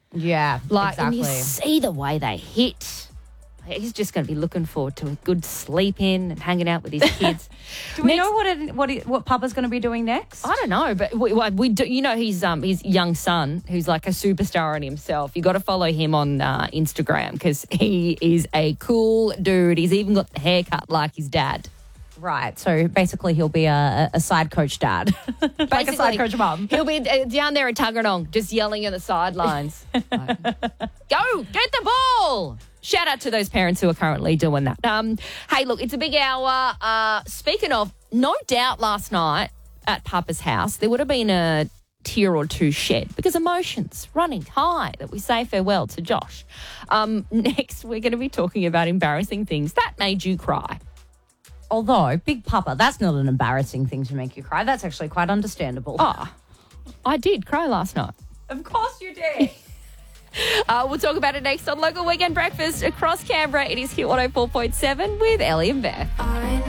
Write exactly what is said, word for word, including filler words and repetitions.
Yeah, Like, exactly. and you see the way they hit. He's just going to be looking forward to a good sleep in and hanging out with his kids. Do we Next- know what it, what it, what Papa's going to be doing next? I don't know, but we, we do. You know, his um his young son, who's like a superstar in himself. You got to follow him on uh, Instagram because he is a cool dude. He's even got the haircut like his dad. Right. So basically, he'll be a, a side coach dad, like a Basically, side coach mum. He'll be uh, down there at Tuggeranong just yelling on the sidelines. Like, go, get the ball. Shout out to those parents who are currently doing that. Um, hey, look, it's a big hour. Uh, speaking of, no doubt last night at Papa's house, there would have been a tear or two shed because emotions running high that we say farewell to Josh. Um, next, we're going to be talking about embarrassing things that made you cry. Although, Big Papa, that's not an embarrassing thing to make you cry. That's actually quite understandable. Oh, I did cry last night. Of course you did. Uh, we'll talk about it next on Local Weekend Breakfast across Canberra. It is Hit one oh four point seven with Ellie and Beth.